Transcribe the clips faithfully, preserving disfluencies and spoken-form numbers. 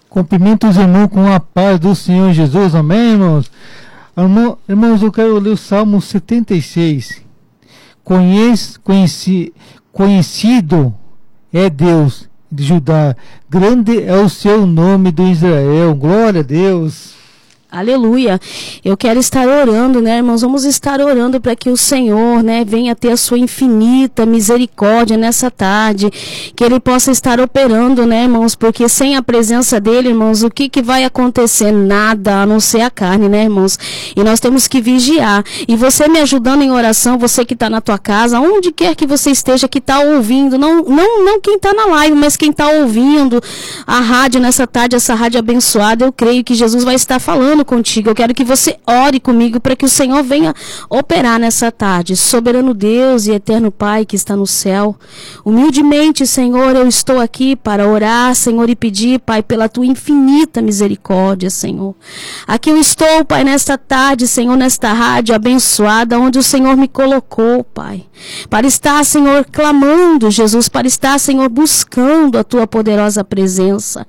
Cumprimento os irmãos com a paz do Senhor Jesus, amém, irmãos? Irmão, irmãos, eu quero ler o Salmo setenta e seis. Conhece, conheci, conhecido é Deus de Judá, grande é o seu nome do Israel, glória a Deus. Aleluia. Eu quero estar orando, né, irmãos? Vamos estar orando para que o Senhor, né, venha ter a sua infinita misericórdia nessa tarde, que Ele possa estar operando, né, irmãos? Porque sem a presença dEle, irmãos, o que que vai acontecer? Nada, a não ser a carne, né, irmãos? E nós temos que vigiar. E você me ajudando em oração, você que está na tua casa, onde quer que você esteja, que está ouvindo, não, não, não quem está na live, mas quem está ouvindo a rádio nessa tarde, essa rádio abençoada, eu creio que Jesus vai estar falando contigo. Eu quero que você ore comigo para que o Senhor venha operar nessa tarde. Soberano Deus e eterno Pai que está no céu, humildemente, Senhor, eu estou aqui para orar, Senhor, e pedir, Pai, pela tua infinita misericórdia, Senhor. Aqui eu estou, Pai, nesta tarde, Senhor, nesta rádio abençoada, onde o Senhor me colocou, Pai, para estar, Senhor, clamando, Jesus, para estar, Senhor, buscando a tua poderosa presença.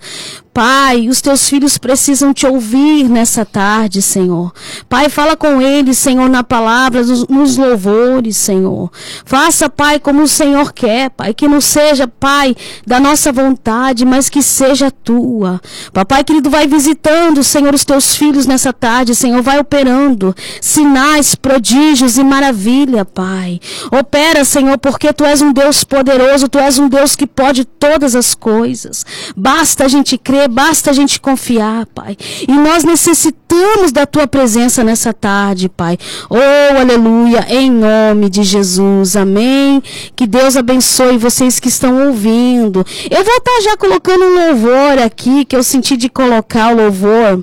Pai, os teus filhos precisam te ouvir nessa tarde, Senhor. Pai, fala com eles, Senhor, na palavra, nos louvores, Senhor. Faça, Pai, como o Senhor quer, Pai. Que não seja, Pai, da nossa vontade, mas que seja tua. Papai querido, vai visitando, Senhor, os teus filhos nessa tarde, Senhor. Vai operando sinais, prodígios e maravilha, Pai. Opera, Senhor, porque tu és um Deus poderoso, tu és um Deus que pode todas as coisas. Basta a gente crer, basta a gente confiar, Pai. E nós necessitamos da tua presença nessa tarde, Pai. Oh, aleluia, em nome de Jesus, amém. Que Deus abençoe vocês que estão ouvindo. Eu vou estar já colocando um louvor aqui, que eu senti de colocar o louvor.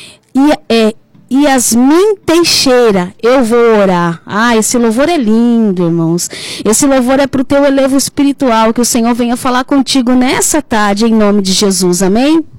E é Yasmin Teixeira, eu vou orar. Ah, esse louvor é lindo, irmãos. Esse louvor é para o teu elevo espiritual, que o Senhor venha falar contigo nessa tarde, em nome de Jesus, amém?